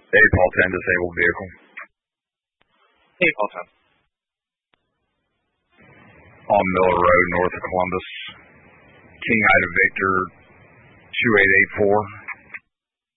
Hey, Paul 10, disabled vehicle. Hey, Paul 10. On Miller Road, north of Columbus. King Ida Victor, 2884.